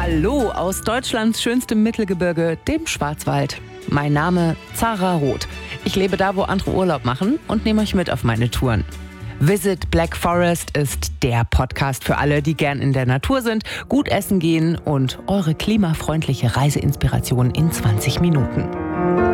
Hallo aus Deutschlands schönstem Mittelgebirge, dem Schwarzwald. Mein Name Zara Roth. Ich lebe da, wo andere Urlaub machen und nehme euch mit auf meine Touren. Visit Black Forest ist der Podcast für alle, die gern in der Natur sind, gut essen gehen und eure klimafreundliche Reiseinspiration in 20 Minuten.